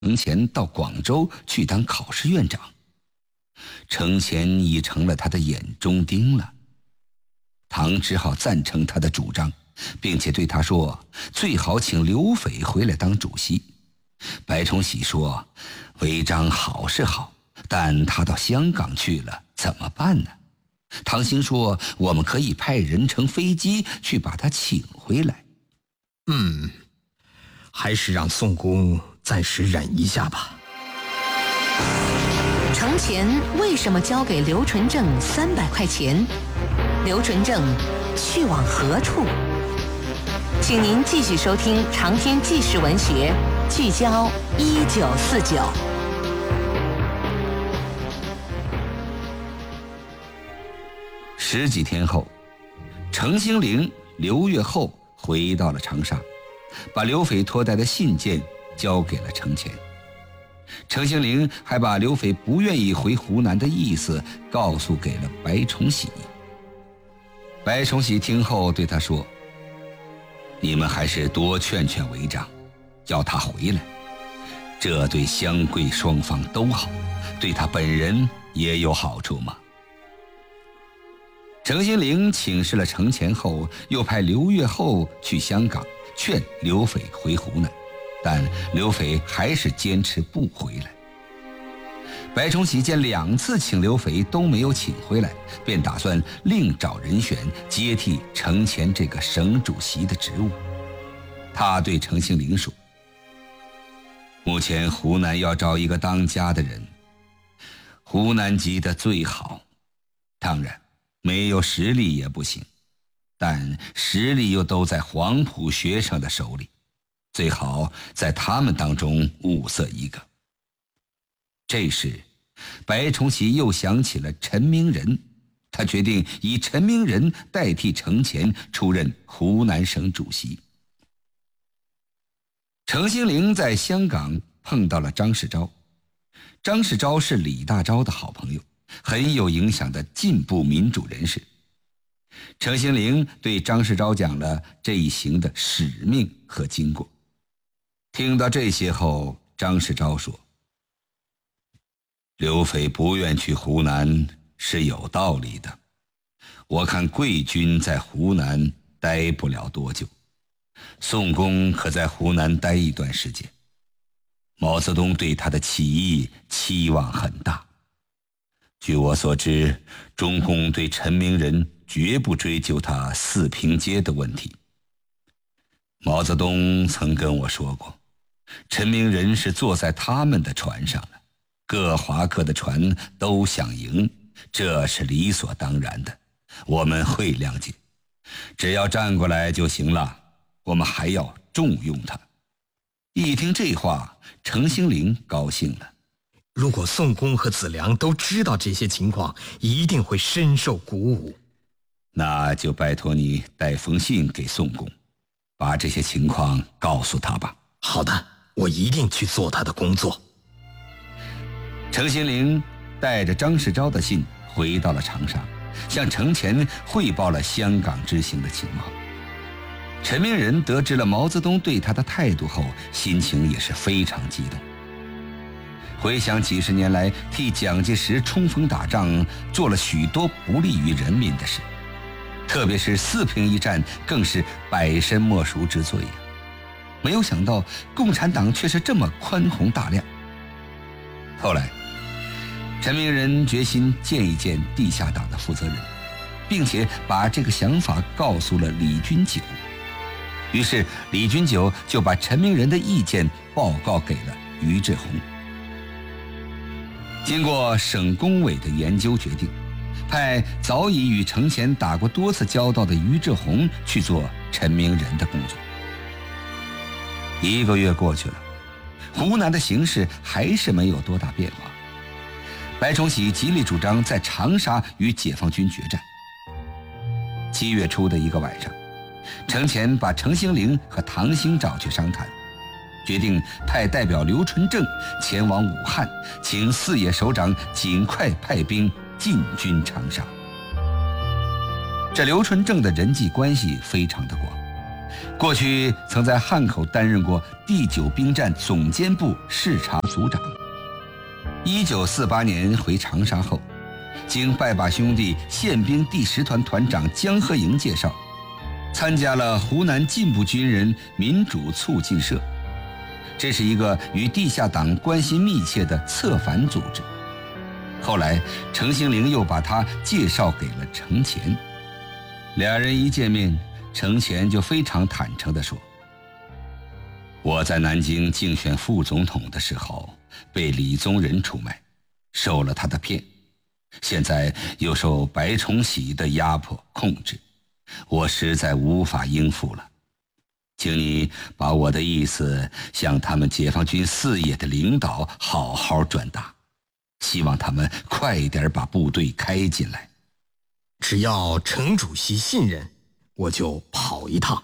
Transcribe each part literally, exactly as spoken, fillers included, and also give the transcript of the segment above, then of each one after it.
程潜到广州去当考试院长。程潜已成了他的眼中钉了。唐只好赞成他的主张，并且对他说最好请刘斐回来当主席。白崇禧说违章好是好，但他到香港去了怎么办呢？唐兴说我们可以派人乘飞机去把他请回来。 嗯，还是让宋公暂时忍一下吧。 程潜为什么交给刘纯正三百块钱？刘纯正去往何处？请您继续收听长篇纪实文学，聚焦一九四九。 十几天后，程兴龄、刘越后回到了长沙，把刘斐托带的信件交给了程潜。程兴龄还把刘斐不愿意回湖南的意思告诉给了白崇禧。白崇禧听后对他说：“你们还是多劝劝违章，要他回来，这对湘桂双方都好，对他本人也有好处嘛。”程兴龄请示了程潜后，又派刘越后去香港劝刘斐回湖南，但刘斐还是坚持不回来。白崇禧见两次请刘斐都没有请回来，便打算另找人选接替程潜这个省主席的职务。他对程兴龄说：“目前湖南要招一个当家的人，湖南籍的最好，当然没有实力也不行，但实力又都在黄埔学生的手里，最好在他们当中物色一个。”这时白崇禧又想起了陈明仁，他决定以陈明仁代替程潜出任湖南省主席。程兴龄在香港碰到了张世钊，张世钊是李大钊的好朋友，很有影响的进步民主人士。程兴龄对张世钊讲了这一行的使命和经过。听到这些后，张世钊说：“刘斐不愿去湖南是有道理的，我看贵军在湖南待不了多久，宋公可在湖南待一段时间。毛泽东对他的起义期望很大。据我所知，中共对陈明仁绝不追究他四平街的问题。毛泽东曾跟我说过，陈明仁是坐在他们的船上了，各华各的船都想赢，这是理所当然的，我们会谅解，只要站过来就行了，我们还要重用他。”一听这话，程兴龄高兴了。 如果宋公和子良都知道这些情况，一定会深受鼓舞。 那就拜托你带封信给宋公，把这些情况告诉他吧。 好的，我一定去做他的工作。 程兴龄带着张世钊的信回到了长沙，向程潜汇报了香港之行的情况。陈明仁得知了毛泽东对他的态度后，心情也是非常激动。回想几十年来替蒋介石冲锋打仗，做了许多不利于人民的事，特别是四平一战更是百身莫赎之罪呀。没有想到共产党却是这么宽宏大量。后来陈明仁决心见一见地下党的负责人，并且把这个想法告诉了李君九。于是李君九就把陈明仁的意见报告给了俞志洪。经过省工委的研究决定，派早已与程潜打过多次交道的俞志洪去做陈明仁的工作。一个月过去了，湖南的形势还是没有多大变化。白崇禧极力主张在长沙与解放军决战。七月初的一个晚上，程潜把程兴龄和唐兴找去商谈，决定派代表刘纯正前往武汉，请四野首长尽快派兵进军长沙。这刘纯正的人际关系非常的广， 过去曾在汉口担任过第九兵站总监部视察组长。一九四八年回长沙后，经拜把兄弟宪兵第十团团长江鹤营介绍，参加了湖南进步军人民主促进社，这是一个与地下党关系密切的策反组织。后来程兴龄又把他介绍给了程潜，俩人一见面，程潜就非常坦诚地说：我在南京竞选副总统的时候被李宗仁出卖，受了他的骗，现在又受白崇禧的压迫控制，我实在无法应付了，请你把我的意思向他们解放军四野的领导好好转达，希望他们快一点把部队开进来。 只要程主席信任，我就跑一趟。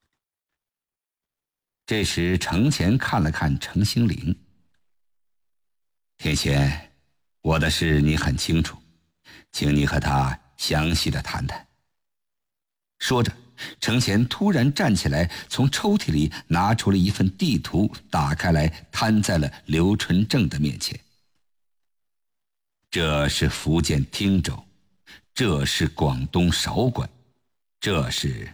这时程潜看了看程兴龄，天贤，我的事你很清楚，请你和他详细的谈谈。说着，程潜突然站起来，从抽屉里拿出了一份地图，打开来摊在了刘纯正的面前。这是福建汀州，这是广东韶关，这是……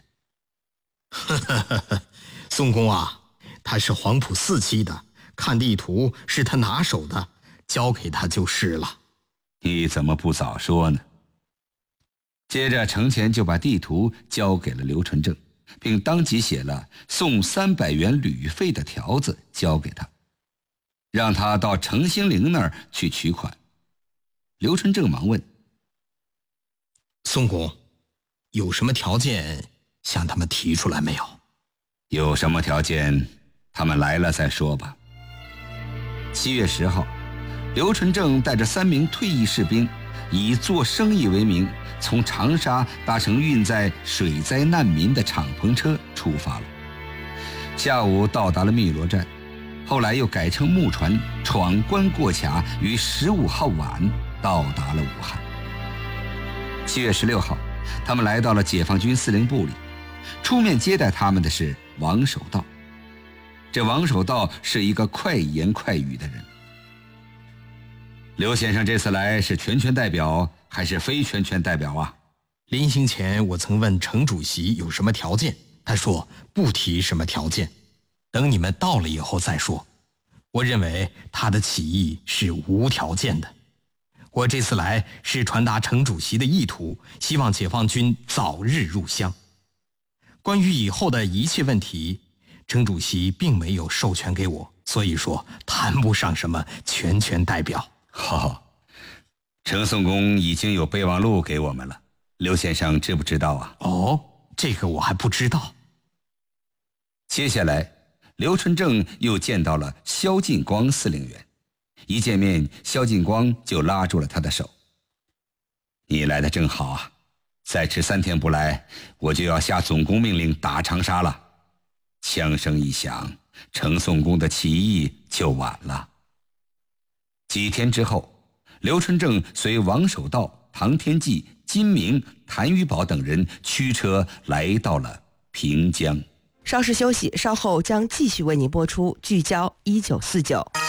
宋公啊，他是黄埔四期的，看地图是他拿手的，交给他就是了。 你怎么不早说呢？接着程潜就把地图交给了刘纯正，并当即写了送三百元旅费的条子交给他，让他到程兴龄那儿去取款。刘纯正忙问： 宋公，有什么条件向他们提出来没有？ 有什么条件，他们来了再说吧。七月十号，刘纯正带着三名退役士兵，以做生意为名，从长沙搭乘运载水灾难民的敞篷车出发了。下午到达了汨罗站，后来又改乘木船闯关过卡，于十五号晚到达了武汉。七月十六号，他们来到了解放军司令部里，出面接待他们的是王守道。这王守道是一个快言快语的人。刘先生这次来是全权代表还是非全权代表啊？ 临行前我曾问程主席有什么条件，他说不提什么条件，等你们到了以后再说。我认为他的起义是无条件的。我这次来是传达程主席的意图，希望解放军早日入湘。关于以后的一切问题，程主席并没有授权给我，所以说谈不上什么全权代表。 好，程宋公已经有备忘录给我们了，刘先生知不知道啊？ 哦，这个我还不知道。 接下来刘纯正又见到了萧劲光司令员，一见面萧劲光就拉住了他的手。你来的正好啊，再迟三天不来，我就要下总攻命令打长沙了。枪声一响，程宋公的起义就晚了。几天之后，刘纯正随王守道、唐天济、金明、谭玉宝等人驱车来到了平江。 稍事休息，稍后将继续为您播出《聚焦一九四九》。